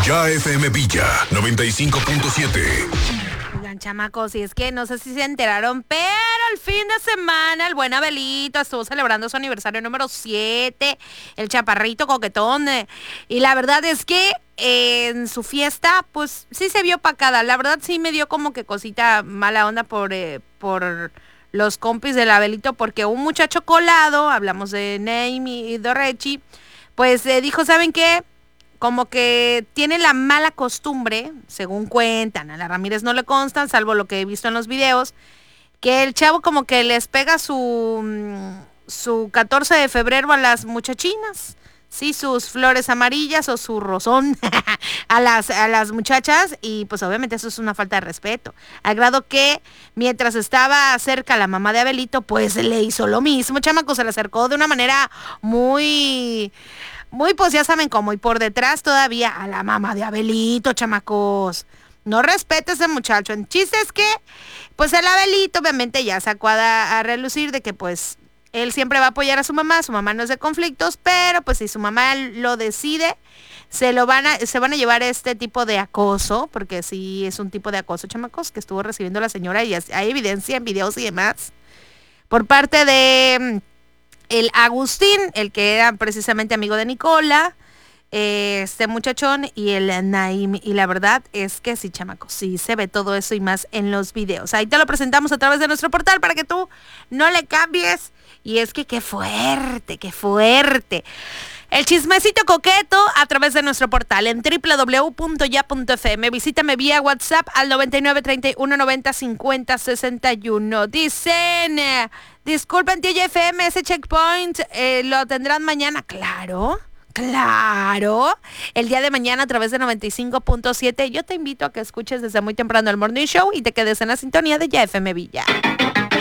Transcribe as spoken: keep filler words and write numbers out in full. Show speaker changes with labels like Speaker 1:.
Speaker 1: Ya F M Villa noventa y cinco punto siete.
Speaker 2: Oigan, chamacos, y es que no sé si se enteraron, pero el fin de semana el buen Abelito estuvo celebrando su aniversario número siete, el chaparrito coquetón, eh, y la verdad es que eh, en su fiesta, pues sí se vio opacada. La verdad sí me dio como que cosita mala onda por, eh, por los compis del Abelito, porque un muchacho colado, hablamos de Naimi y Dorrechi, pues eh, dijo, ¿saben qué? Como que tiene la mala costumbre, según cuentan, a la Ramírez no le constan, salvo lo que he visto en los videos, que el chavo como que les pega su, mm, su catorce de febrero a las muchachinas, sí, sus flores amarillas o su rosón a las, a las muchachas, y pues obviamente eso es una falta de respeto, al grado que mientras estaba cerca la mamá de Abelito, pues le hizo lo mismo, chamaco, se le acercó de una manera muy... Muy, pues ya saben cómo, y por detrás todavía a la mamá de Abelito, chamacos. No respete a ese muchacho. El chiste es que, pues el Abelito obviamente ya sacó a, a relucir de que pues él siempre va a apoyar a su mamá, su mamá no es de conflictos, pero pues si su mamá lo decide, se lo van a, se van a llevar este tipo de acoso, porque sí es un tipo de acoso, chamacos, que estuvo recibiendo la señora, y hay evidencia en videos y demás, por parte de... el Agustín, el que era precisamente amigo de Nicola, eh, este muchachón, y el Naim. Y la verdad es que sí, chamacos, sí se ve todo eso y más en los videos. Ahí te lo presentamos a través de nuestro portal para que tú no le cambies. Y es que qué fuerte, qué fuerte. El chismecito coqueto a través de nuestro portal en doble u doble u doble u punto ya punto efe eme. Visítame vía WhatsApp al noventa y nueve, treinta y uno, noventa, cincuenta, sesenta y uno. Dicen, eh, disculpen, tío ya efe eme, ese checkpoint eh, lo tendrán mañana. Claro, claro. El día de mañana a través de noventa y cinco punto siete. Yo te invito a que escuches desde muy temprano el Morning Show y te quedes en la sintonía de Ya F M Villa.